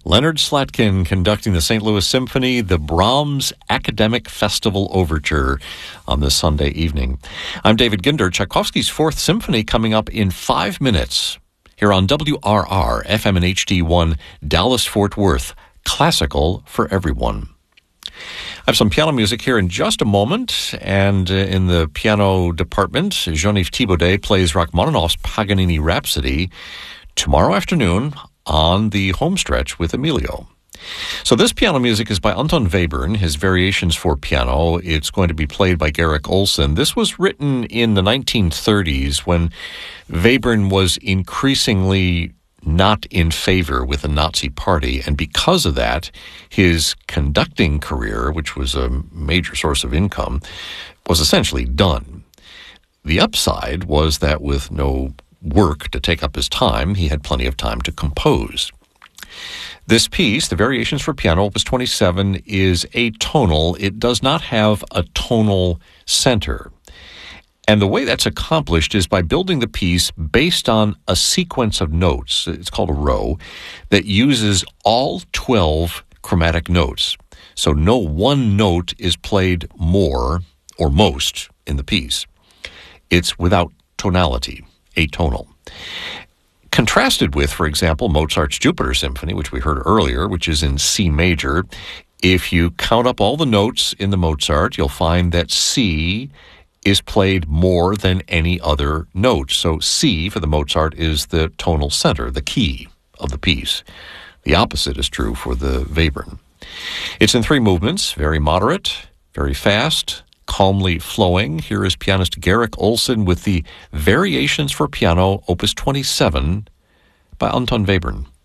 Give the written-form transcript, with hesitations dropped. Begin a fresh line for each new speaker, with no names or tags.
Leonard Slatkin conducting the St. Louis Symphony, the Brahms Academic Festival Overture on this Sunday evening. I'm David Ginder. Tchaikovsky's Fourth Symphony coming up in 5 minutes here on WRR, FM and HD1, Dallas-Fort Worth. Classical for everyone. I have some piano music here in just a moment, and in the piano department, Jean-Yves Thibaudet plays Rachmaninoff's Paganini Rhapsody tomorrow afternoon on the home stretch with Emilio. So this piano music is by Anton Webern, his Variations for Piano. It's going to be played by Garrick Ohlsson. This was written in the 1930s when Webern was increasingly not in favor with the Nazi Party, and because of that, his conducting career, which was a major source of income, was essentially done. The upside was that with no work to take up his time, he had plenty of time to compose. This piece, the Variations for Piano, Opus 27, is atonal. It does not have a tonal center. And the way that's accomplished is by building the piece based on a sequence of notes. It's called a row that uses all 12 chromatic notes. So no one note is played more or most in the piece. It's without tonality, atonal. Contrasted with, for example, Mozart's Jupiter Symphony, which we heard earlier, which is in C major. If you count up all the notes in the Mozart, you'll find that C is played more than any other note. So C for the Mozart is the tonal center, the key of the piece. The opposite is true for the Webern. It's in 3 movements, very moderate, very fast, calmly flowing. Here is pianist Garrick Ohlsson with the Variations for Piano, Opus 27 by Anton Webern.